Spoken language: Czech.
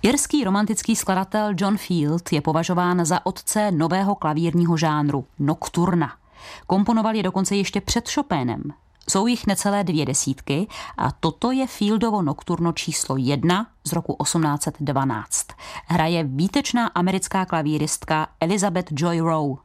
Irský romantický skladatel John Field je považován za otce nového klavírního žánru nocturna. Komponoval je dokonce ještě před Chopinem. Jsou jich necelé 200 a toto je Fieldovo nocturno číslo 1 z roku 1812. Hraje výtečná americká klavíristka Elizabeth Joy Rowe.